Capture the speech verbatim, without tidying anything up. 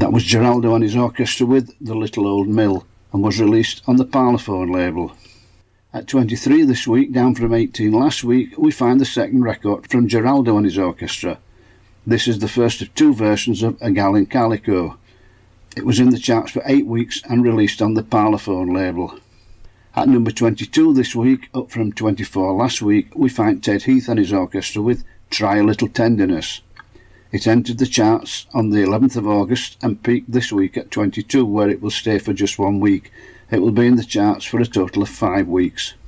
That was Geraldo and his orchestra with The Little Old Mill, and was released on the Parlophone label. At twenty-three this week, down from eighteen last week, we find the second record from Geraldo and his orchestra. This is the first of two versions of A Gal in Calico. It was in the charts for eight weeks and released on the Parlophone label. At number twenty-two this week, up from twenty-four last week, we find Ted Heath and his orchestra with Try a Little Tenderness. It entered the charts on the eleventh of August and peaked this week at twenty-two, where it will stay for just one week. It will be in the charts for a total of five weeks.